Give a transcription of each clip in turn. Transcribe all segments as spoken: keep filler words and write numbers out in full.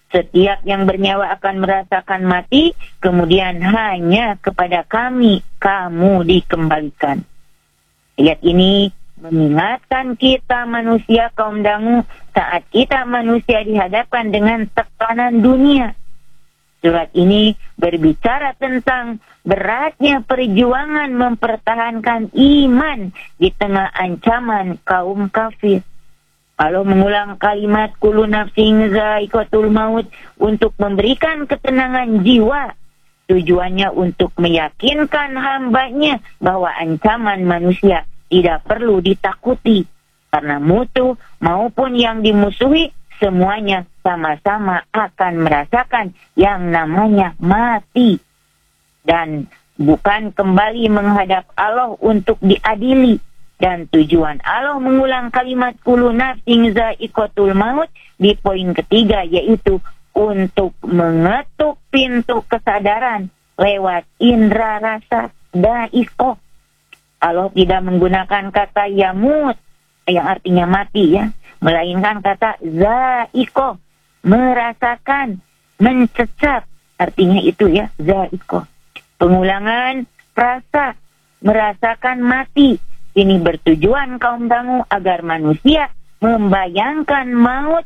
Setiap yang bernyawa akan merasakan mati, kemudian hanya kepada kami kamu dikembalikan. Ayat ini mengingatkan kita manusia kaum dangu saat kita manusia dihadapkan dengan tekanan dunia. Surat ini berbicara tentang beratnya perjuangan mempertahankan iman di tengah ancaman kaum kafir. Kalau mengulang kalimat kullu nafsin za'iqatul maut untuk memberikan ketenangan jiwa, tujuannya untuk meyakinkan hambanya bahwa ancaman manusia tidak perlu ditakuti, karena musuh maupun yang dimusuhi semuanya sama-sama akan merasakan yang namanya mati, dan bukan kembali menghadap Allah untuk diadili. Dan tujuan Allah mengulang kalimat kullu nafsin za'iqatul maut di poin ketiga, yaitu untuk mengetuk pintu kesadaran lewat indera rasa da'iqah. Allah tidak menggunakan kata yamut yang artinya mati ya, melainkan kata za'iqah, merasakan, mencecap, artinya itu ya, za'iqah. Pengulangan rasa, merasakan mati. Ini bertujuan kaum dangu agar manusia membayangkan maut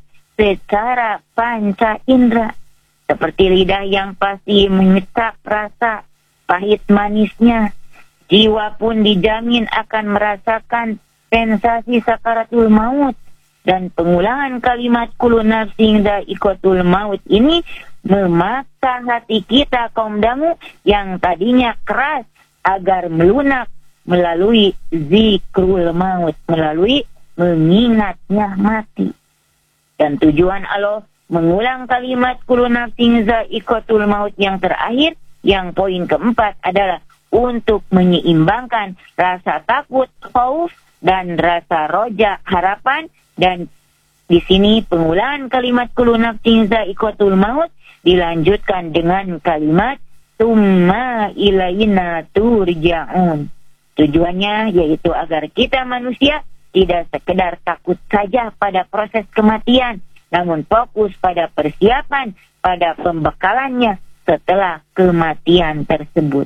secara panca indera, seperti lidah yang pasti menyekap rasa pahit manisnya. Jiwa pun dijamin akan merasakan sensasi sakaratul maut. Dan pengulangan kalimat kullu nafsin dha'iqatul maut ini memaksa hati kita kaum dangu yang tadinya keras agar melunak melalui zikrul maut, melalui mengingatnya mati. Dan tujuan Allah mengulang kalimat kullu nafsin dha'iqatul maut yang terakhir, yang poin keempat, adalah untuk menyeimbangkan rasa takut, khauf, dan rasa roja, harapan. Dan di sini pengulangan kalimat kullu nafsin dha'iqatul maut dilanjutkan dengan kalimat tsumma ilaina turja'un. Tujuannya yaitu agar kita manusia tidak sekedar takut saja pada proses kematian, namun fokus pada persiapan, pada pembekalannya setelah kematian tersebut.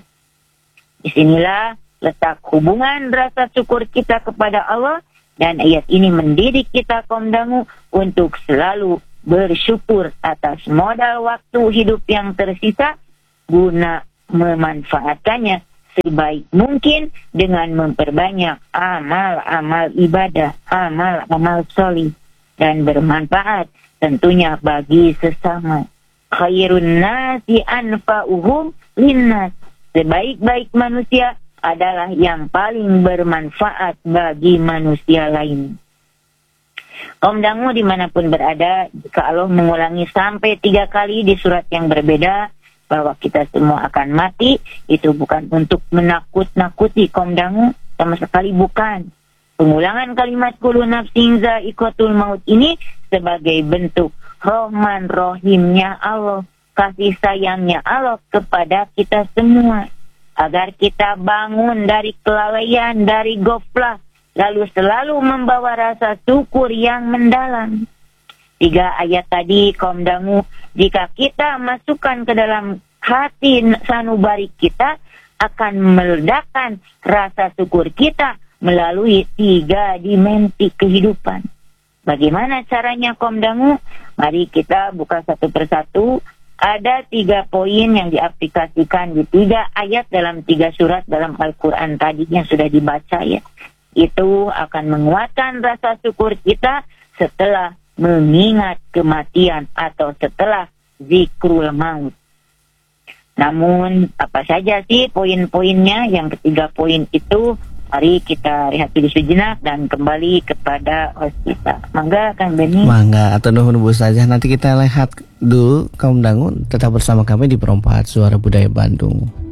Disinilah letak hubungan rasa syukur kita kepada Allah, dan ayat ini mendidik kita kaum dangu untuk selalu bersyukur atas modal waktu hidup yang tersisa guna memanfaatkannya sebaik mungkin dengan memperbanyak amal-amal ibadah, amal-amal sholih, dan bermanfaat tentunya bagi sesama. Khairun nasi anfa'uhum linnas. Sebaik-baik manusia adalah yang paling bermanfaat bagi manusia lain. Kaum dangu dimanapun berada, jika Allah mengulangi sampai tiga kali di surat yang berbeda bahwa kita semua akan mati, itu bukan untuk menakut-nakuti kaum dangu, sama sekali bukan. Pengulangan kalimat kullu nafsin dha'iqatul maut ini sebagai bentuk Rahman Rahimnya Allah, kasih sayangnya Allah kepada kita semua, agar kita bangun dari kelalaian, dari goflah, lalu selalu membawa rasa syukur yang mendalam. Tiga ayat tadi kaum dangu, jika kita masukkan ke dalam hati sanubari kita, akan meledakkan rasa syukur kita melalui tiga dimensi kehidupan. Bagaimana caranya kaum dangu? Mari kita buka satu persatu. Ada tiga poin yang diaplikasikan di tiga ayat dalam tiga surat dalam Al-Quran tadi yang sudah dibaca ya. Itu akan menguatkan rasa syukur kita setelah mengingat kematian atau setelah zikrul maut. Namun apa saja sih poin-poinnya? Yang ketiga poin itu, mari kita rehat dulu sejenak dan kembali kepada host kita. Mangga Kang Beni. Mangga, atau nuhun Bu saja. Nanti kita lihat dulu kaum dangu, tetap bersama kami di Perempat Suara Budaya Bandung.